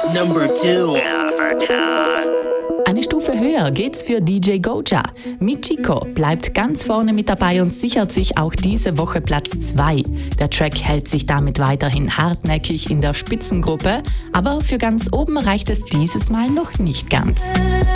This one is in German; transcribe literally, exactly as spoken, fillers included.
Number two. Eine Stufe höher geht's für D J Goja. Michiko bleibt ganz vorne mit dabei und sichert sich auch diese Woche Platz zwei. Der Track hält sich damit weiterhin hartnäckig in der Spitzengruppe, aber für ganz oben reicht es dieses Mal noch nicht ganz.